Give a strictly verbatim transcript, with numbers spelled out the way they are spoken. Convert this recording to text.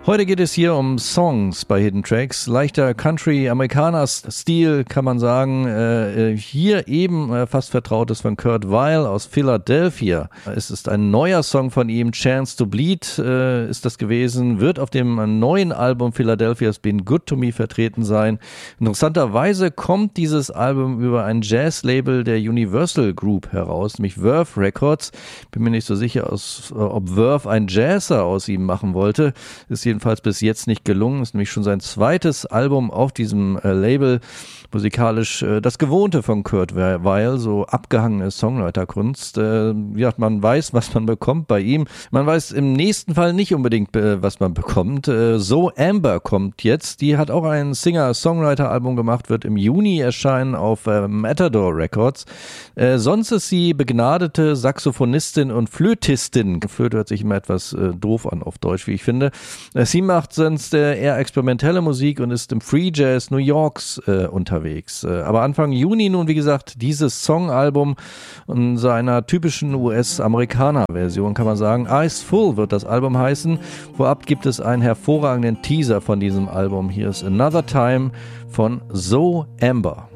Heute geht es hier um Songs bei Hidden Tracks. Leichter Country-Amerikaner-Stil, kann man sagen. Äh, hier eben äh, fast Vertrautes von Kurt Weill aus Philadelphia. Es ist ein neuer Song von ihm, Chance to Bleed äh, ist das gewesen. Wird auf dem neuen Album Philadelphia's Been Good to Me vertreten sein. Interessanterweise kommt dieses Album über ein Jazz-Label der Universal Group heraus, nämlich Verve Records. Bin mir nicht so sicher, aus, ob Verve ein Jazzer aus ihm machen wollte. Ist jedenfalls bis jetzt nicht gelungen. Ist nämlich schon sein zweites Album auf diesem äh, Label. Musikalisch äh, das Gewohnte von Kurt Weill, so abgehangene Songwriterkunst. Äh, ja, man weiß, was man bekommt bei ihm. Man weiß im nächsten Fall nicht unbedingt, äh, was man bekommt. Äh, So Amber kommt jetzt. Die hat auch ein Singer-Songwriter-Album gemacht, wird im Juni erscheinen auf äh, Matador Records. Äh, sonst ist sie begnadete Saxophonistin und Flötistin. Flöte hört sich immer etwas äh, doof an auf Deutsch, wie ich finde. Äh, sie macht sonst äh, eher experimentelle Musik und ist im Free Jazz New Yorks äh, unterwegs. Aber Anfang Juni nun, wie gesagt, dieses Songalbum in seiner typischen U S-Amerikaner-Version, kann man sagen. Eyes Full wird das Album heißen. Vorab gibt es einen hervorragenden Teaser von diesem Album. Hier ist Another Time von So Amber.